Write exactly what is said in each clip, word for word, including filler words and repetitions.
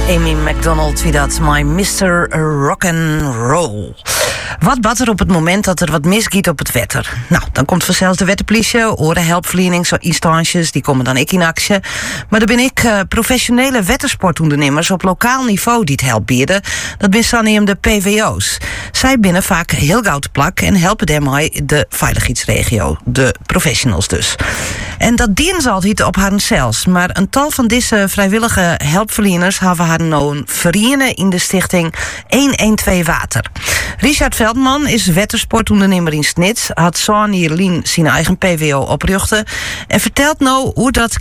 Amy McDonald, wie dat, My mister Rock'n'Roll. Wat bad er op het moment dat er wat misgiet op het wetter? Nou, dan komt vanzelf de wetterpolitie, orenhelpverleningsinstanties, die komen dan ik in actie. Maar dan ben ik uh, professionele wettersportondernemers op lokaal niveau die het help bieden. Dat ben Sannium de P W O's. Zij binnen vaak heel gauw te plak en helpen daarmee de veiligheidsregio, de professionals dus. En dat dienen ze altijd op haar zelfs. Maar een tal van deze vrijwillige helpverleners hebben haar nou verenigen in de stichting honderdtwaalf Water. Richard Veldman is wettersportondernemer in Snits, had Sonny Jerlien zijn eigen P W O oprichten en vertelt nou hoe dat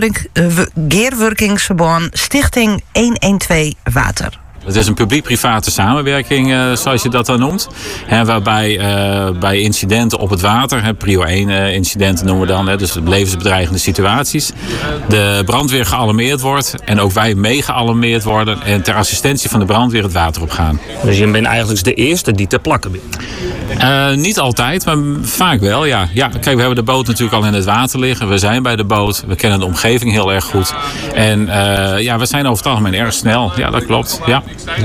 Geerwerkingsverband Stichting honderdtwaalf Water. Het is een publiek-private samenwerking, uh, zoals je dat dan noemt. He, waarbij uh, bij incidenten op het water, he, prio één uh, incidenten noemen we dan, he, dus levensbedreigende situaties, de brandweer gealarmeerd wordt en ook wij mee gealarmeerd worden en ter assistentie van de brandweer het water opgaan. Dus je bent eigenlijk de eerste die ter plakke bent? Uh, niet altijd, maar vaak wel, ja. ja. Kijk, we hebben de boot natuurlijk al in het water liggen. We zijn bij de boot. We kennen de omgeving heel erg goed. En uh, ja, we zijn over het algemeen erg snel. Ja, dat klopt, ja.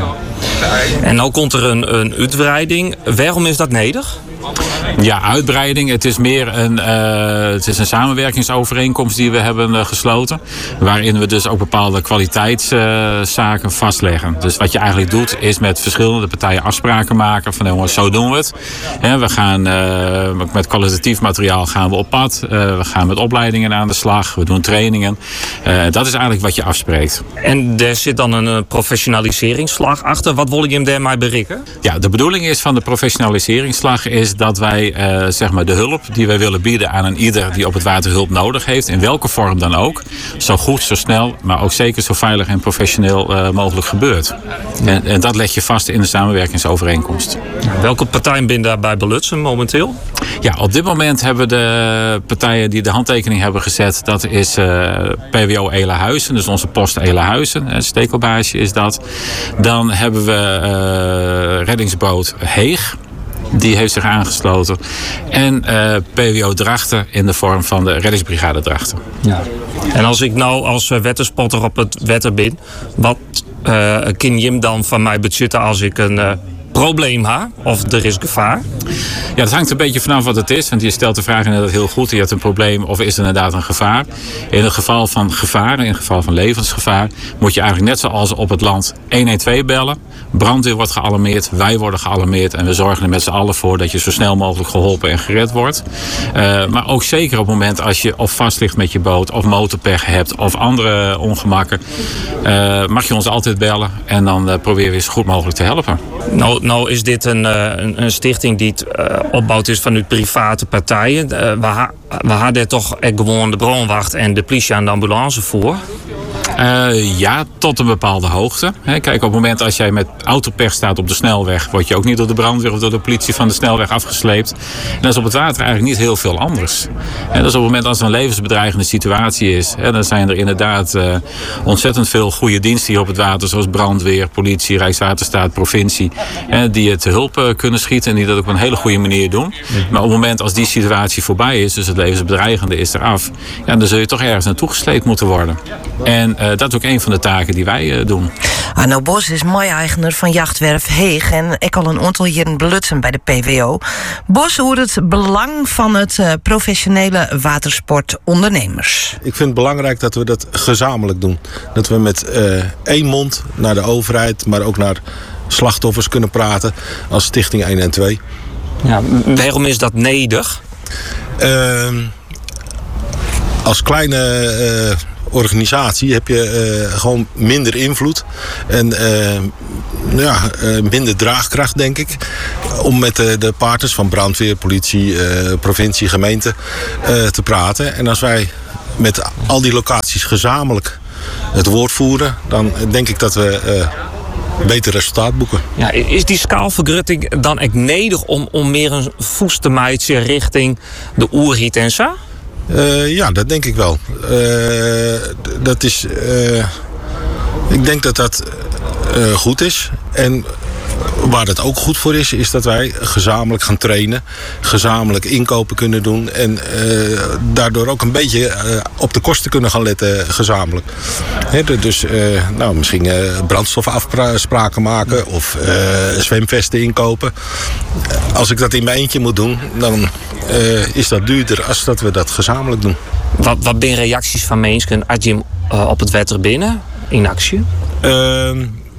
En nu komt er een, een uitbreiding. Waarom is dat nodig? Ja, uitbreiding. Het is meer een, uh, het is een samenwerkingsovereenkomst die we hebben uh, gesloten. Waarin we dus ook bepaalde kwaliteitszaken uh, vastleggen. Dus wat je eigenlijk doet is met verschillende partijen afspraken maken. Van jongens, zo doen we het. He, we gaan uh, met kwalitatief materiaal gaan we op pad. Uh, we gaan met opleidingen aan de slag. We doen trainingen. Uh, dat is eigenlijk wat je afspreekt. En er zit dan een uh, professionaliseringsslag achter. Wat wil je hem daarmee bereiken? Ja, de bedoeling is van de professionaliseringsslag is dat wij uh, zeg maar de hulp die wij willen bieden aan een ieder die op het water hulp nodig heeft, in welke vorm dan ook, zo goed, zo snel, maar ook zeker zo veilig en professioneel uh, mogelijk gebeurt. En, en dat leg je vast in de samenwerkingsovereenkomst. Welke partijen zijn daarbij belutsen momenteel? Ja, op dit moment hebben de partijen die de handtekening hebben gezet, dat is uh, P W O Elehuizen, dus onze post Elehuizen, een stekelbaasje is dat. Dan hebben we uh, reddingsboot Heeg. Die heeft zich aangesloten. En uh, P W O Drachten in de vorm van de reddingsbrigade Drachten. Ja. En als ik nou als wetterspotter op het wetter ben, wat uh, kan je hem dan van mij budgetten als ik een uh, probleem heb? Of er is gevaar? Ja, dat hangt een beetje vanaf wat het is. Want je stelt de vraag inderdaad heel goed. Je hebt een probleem of is er inderdaad een gevaar? In het geval van gevaar, in het geval van levensgevaar, moet je eigenlijk net zoals op het land honderdtwaalf bellen. Brandweer wordt gealarmeerd, wij worden gealarmeerd en we zorgen er met z'n allen voor dat je zo snel mogelijk geholpen en gered wordt. Uh, maar ook zeker op het moment als je of vast ligt met je boot of motorpech hebt of andere ongemakken, uh, mag je ons altijd bellen en dan uh, proberen we zo goed mogelijk te helpen. Nou, nou is dit een, een, een stichting die het uh, opbouwd is vanuit private partijen. Uh, we, ha, we hadden toch gewoon de brandwacht en de politie en de ambulance voor. Uh, ja, tot een bepaalde hoogte. He, kijk, op het moment als jij met autopech staat op de snelweg, word je ook niet door de brandweer of door de politie van de snelweg afgesleept. En dat is op het water eigenlijk niet heel veel anders. En dat is op het moment als er een levensbedreigende situatie is, he, dan zijn er inderdaad uh, ontzettend veel goede diensten hier op het water, zoals brandweer, politie, Rijkswaterstaat, provincie, he, die het te hulp uh, kunnen schieten en die dat op een hele goede manier doen. Maar op het moment als die situatie voorbij is, dus het levensbedreigende is eraf, ja, dan zul je toch ergens naartoe gesleept moeten worden. En uh, dat is ook een van de taken die wij uh, doen. Arno Bos is mooi-eigenaar van jachtwerf Heeg en ik al een aantal jaren belutsen bij de P W O. Bos hoort het belang van het uh, professionele watersportondernemers. Ik vind het belangrijk dat we dat gezamenlijk doen. Dat we met uh, één mond naar de overheid, maar ook naar slachtoffers kunnen praten als Stichting honderdtwaalf. Ja, waarom is dat nodig? Uh, als kleine uh, organisatie heb je uh, gewoon minder invloed en uh, ja, uh, minder draagkracht, denk ik, om met de, de partners van brandweer, politie, uh, provincie, gemeente uh, te praten. En als wij met al die locaties gezamenlijk het woord voeren, dan denk ik dat we uh, beter resultaat boeken. Ja, is die skaalvergrutting dan echt nodig om, om meer een voes te maken richting de oerriet en zo? Uh, ja, dat denk ik wel. Uh, dat is, uh, ik denk dat dat uh, goed is. En waar het ook goed voor is, is dat wij gezamenlijk gaan trainen. Gezamenlijk inkopen kunnen doen. En uh, daardoor ook een beetje uh, op de kosten kunnen gaan letten gezamenlijk. He, dus uh, nou, misschien uh, brandstofafspraken maken of uh, zwemvesten inkopen. Als ik dat in mijn eentje moet doen, dan uh, is dat duurder als dat we dat gezamenlijk doen. Wat, wat zijn reacties van mensen als je uh, op het wetter binnen in actie? Uh,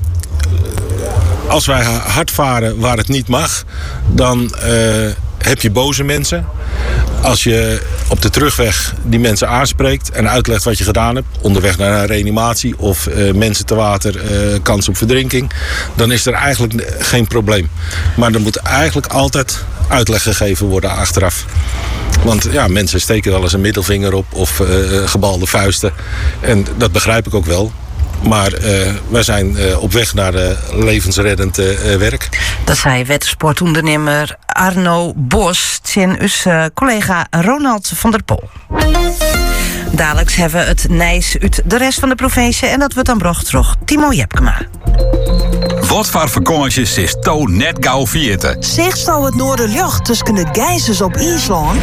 als wij hard varen waar het niet mag, dan uh, heb je boze mensen. Als je op de terugweg die mensen aanspreekt en uitlegt wat je gedaan hebt, onderweg naar een reanimatie of uh, mensen te water, uh, kans op verdrinking, dan is er eigenlijk geen probleem. Maar er moet eigenlijk altijd uitleg gegeven worden achteraf. Want ja, mensen steken wel eens een middelvinger op of uh, gebalde vuisten. En dat begrijp ik ook wel. Maar uh, wij zijn uh, op weg naar uh, levensreddend uh, werk. Dat zei wetensportondernemer Arno Bos tegen uw uh, collega Ronald van der Pol. Dadelijk hebben we het Nijs uit de rest van de provincie en dat wordt dan bracht terug Timo Jepkema. Wat voor vakanties is to net gauw vieren? Zeg zo het Noorderjocht tussen de geizers op IJsland?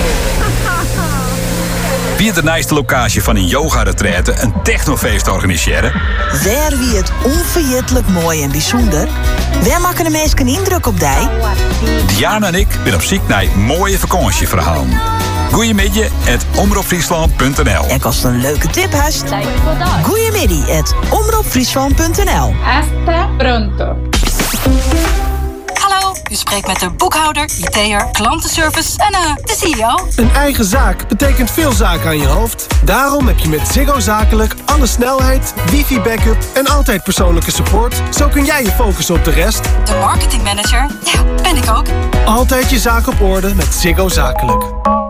Wie de nijste locatie van een yoga-retraite een technofeest organiseren? Waar wie het onvergetelijk mooi en bijzonder? Waar maken de meesten een indruk op die? Diana en ik ben op zoek naar mooie vakantieverhalen. Goeiemiddag at omroepfriesland punt n l. En als het een leuke tip hast, goeiemiddag at omroepfriesland punt n l. Hasta pronto. Hallo, u spreekt met de boekhouder, I T'er, klantenservice en uh, de C E O. Een eigen zaak betekent veel zaken aan je hoofd. Daarom heb je met Ziggo Zakelijk alle snelheid, wifi-backup en altijd persoonlijke support. Zo kun jij je focussen op de rest. De marketingmanager, ja, ben ik ook. Altijd je zaak op orde met Ziggo Zakelijk.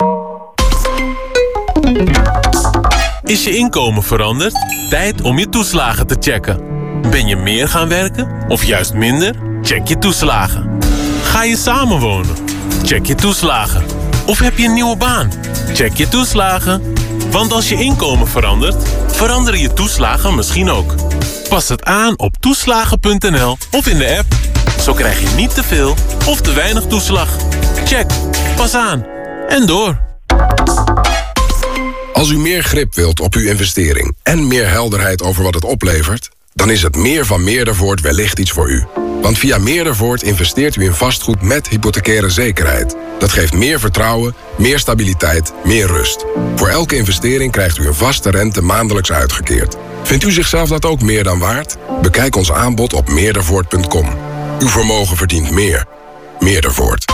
Is je inkomen veranderd? Tijd om je toeslagen te checken. Ben je meer gaan werken of juist minder? Check je toeslagen. Ga je samenwonen? Check je toeslagen. Of heb je een nieuwe baan? Check je toeslagen. Want als je inkomen verandert, veranderen je toeslagen misschien ook. Pas het aan op toeslagen punt n l of in de app. Zo krijg je niet te veel of te weinig toeslag. Check. Pas aan. En door. Als u meer grip wilt op uw investering en meer helderheid over wat het oplevert, dan is het Meer van Meerdervoort wellicht iets voor u. Want via Meerdervoort investeert u in vastgoed met hypothecaire zekerheid. Dat geeft meer vertrouwen, meer stabiliteit, meer rust. Voor elke investering krijgt u een vaste rente maandelijks uitgekeerd. Vindt u zichzelf dat ook meer dan waard? Bekijk ons aanbod op meerdervoort punt com. Uw vermogen verdient meer. Meerdervoort.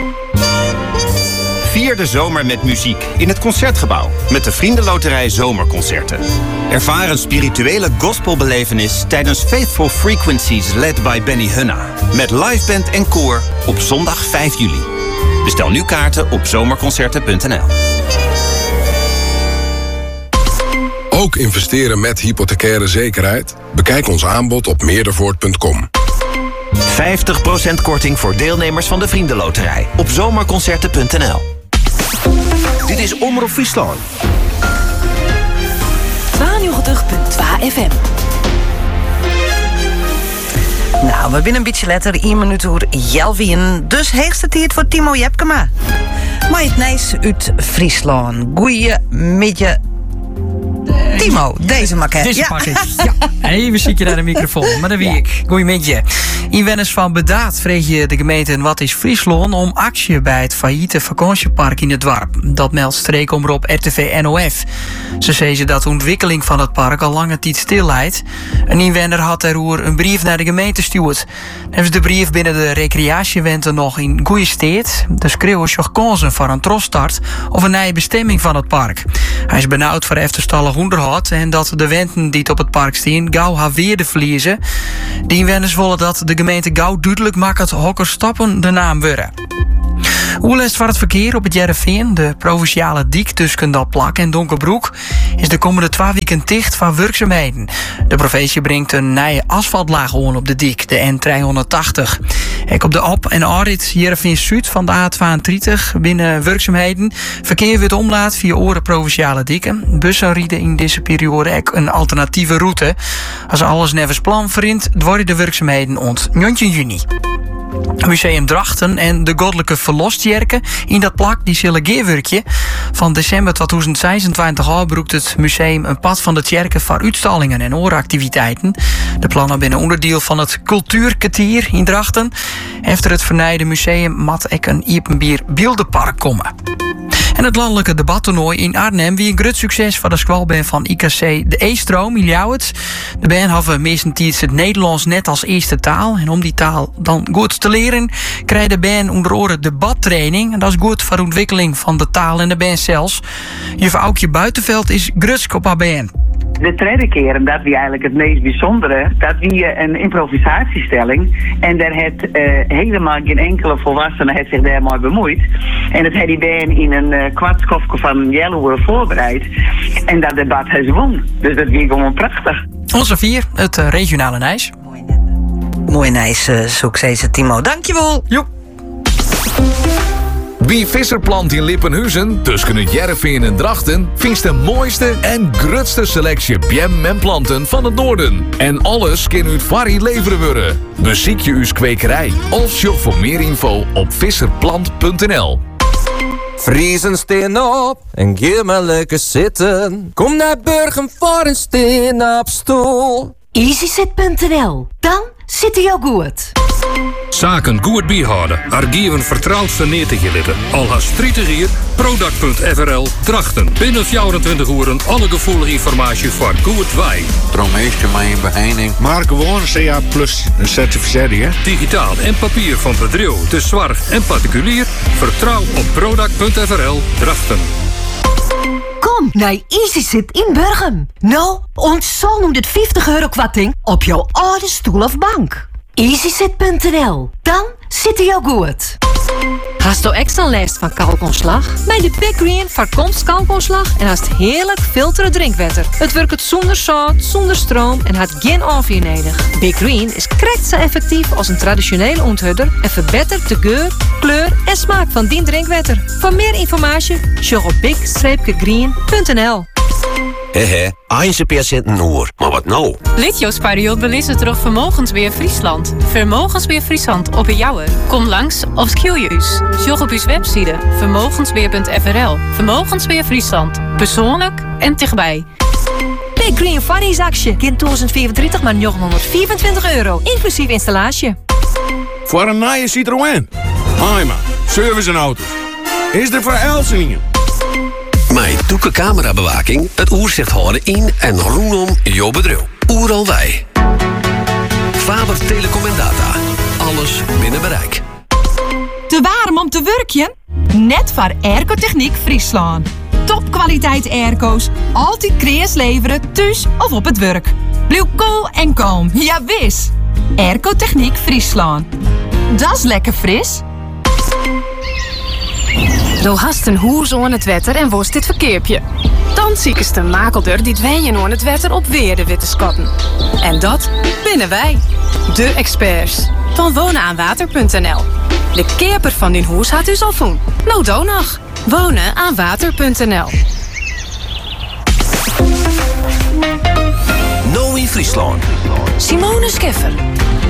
Vier de zomer met muziek in het Concertgebouw met de Vriendenloterij Zomerconcerten. Ervaar een spirituele gospelbelevenis tijdens Faithful Frequencies led by Benny Hunna. Met liveband en koor op zondag vijf juli. Bestel nu kaarten op zomerconcerten punt n l. Ook investeren met hypothecaire zekerheid? Bekijk ons aanbod op meerdervoort punt com. vijftig procent korting voor deelnemers van de Vriendenloterij op zomerconcerten punt n l. Dit is Omroep Friesland. tweeënnegentig punt twee F M. Nou, we zijn een beetje letter, één minuut door Jelvien. Dus heegste tijd voor Timo Jepkema. Maar het Nijs uit Friesland. Goeiemiddag. Timo, deze maquette. Deze ja. pakket. Ja. Even zie je naar de microfoon. Maar dat wie ik. Goeiemiddag. Inwoners van Bedaat vreeg je de gemeente Wat is Friesland om actie bij het failliete vakantiepark in het dorp. Dat meldt streekomroep R T V N O F. Ze zeiden dat de ontwikkeling van het park al lange tijd stil leidt. Een inwoner had daarover een brief naar de gemeente gestuurd. Hebben de brief binnen de recreatiewenten nog in goede steed. De schreeuwen zich kansen voor een troststart of een nieuwe bestemming van het park. Hij is benauwd voor efterstallig onderhoud en dat de wenten die op het park staan gauw haar weerde verliezen. Die inwoners willen dat de gemeente gauw duidelijk maakt dat hokker stappen de naam worden. Hoe lest van het verkeer op het Jereveen, de provinciale dik tussen dat Plak en Donkerbroek, is de komende twee weken dicht van werkzaamheden. De provincie brengt een nieuwe asfaltlaag aan op de dik, de N driehonderdtachtig. Ook op de op- en aanrit Jereveen Zuid van de A tweeëndertig binnen werkzaamheden. Verkeer wordt omlaat via oren provinciale dikken. Bussen rijden in deze periode ook een alternatieve route. Als alles nevens plan verint, worden de werkzaamheden ont negentien juni. Museum Drachten en de Goddelijke Verlostjerken in dat plak die zullen gewerkje. Van december tweeduizend zesentwintig uitbroekt het museum een pad van de tjerken voor uitstallingen en ooractiviteiten. De plannen binnen onderdeel van het Cultuurkwartier in Drachten. Efter het vernijde museum mat ek een Iepenbier beeldenpark komen. En het landelijke debattoernooi in Arnhem wie een groot succes van de squalband van I K C de E-stroom in Ljouwert. De band hadden meestentijds het Nederlands net als eerste taal. En om die taal dan goed te leren, krijgt de band onder oren debattraining. En dat is goed voor de ontwikkeling van de taal en de band zelfs. Juf Aukje Buitenveld is grutsk op haar band. De tweede keer, en dat was eigenlijk het meest bijzondere, dat was een improvisatiestelling. En daar heeft uh, helemaal geen enkele volwassene heeft zich daar mooi bemoeid. En dat had die band in een uh, kwartskofje van Yellow voorbereid. En dat debat heeft ze won. Dus dat ging gewoon prachtig. Onze vier, het uh, regionale Nijs. Mooi Nijs, uh, succes Timo. Dankjewel. Joep. Wie Visserplant in Lippenhuizen, tussen het Jervin en Drachten, vindt de mooiste en grootste selectie bjem en planten van het noorden. En alles kan uit Varrie leveren worden. Beziek je uw kwekerij of shop voor meer info op visserplant punt n l. Vriezen steen op en geef maar lekker zitten. Kom naar Burgum voor een steen op stoel. easysit punt n l. Dan zit hij ook goed. Zaken goed bijhouden. Archieven vertrouwd vernietigd litten. Al haast drietig hier. Product punt f r l Drachten. Binnen vierentwintig uur alle gevoelige informatie voor goed wij. Droommeestje mijn beheining. Maar gewoon C A plus een certificering, hè? Digitaal en papier van bedrijf, de zorg en particulier. Vertrouw op Product punt f r l Drachten. Kom naar easysit in Burgum. Nou, ontzal honderdvijftig euro kwarting op jouw oude stoel of bank. easysit punt n l. Dan zit hij ook goed. Hast du extra last van kalkontslag? Bij de Big Green voorkomt kalkontslag en haast heerlijk filteren drinkwater. Het werkt zonder zout, zonder stroom en had geen afweer nodig. Big Green is krekt zo effectief als een traditionele onthudder en verbetert de geur, kleur en smaak van die drinkwater. Voor meer informatie, check op big green punt n l. Hehe, een procent noor. Maar wat nou? Litjos-periode belissen terug Vermogensbeheer Friesland. Vermogensbeheer Friesland op een jouwer. Kom langs of skill je us. Sjog op uw website vermogensbeheer punt f r l. Vermogensbeheer Friesland. Persoonlijk en dichtbij. Big Green Varriesactie. Kind tweeduizend vierentwintig maar negenhonderdvierentwintig euro. Inclusief installatie. Voor een nieuwe Citroën. Haima, service en auto's. Is er voor Elseningen? Met Doeke camerabewaking het oerzicht houden in en rondom jouw bedrijf. Oeral wij. Faber Telecom en Data. Alles binnen bereik. Te warm om te werkje? Net voor Airco-techniek Friesland. Topkwaliteit airco's. Altijd kreeg leveren, thuis of op het werk. Blijf cool en kalm. Ja, wis. Airco-techniek Friesland. Dat is lekker fris. Doe hast een hoers aan het wetter en worst dit verkeerpje. Dan zie ik de makelder die dwenjen aan het wetter op weer de witte skatten. En dat binnen wij, de experts van wonenaanwater punt n l. De keerper van die hoes had u al voen. Nou dan nog. wonenaanwater punt n l. Nou in Friesland. Simone Scheffer.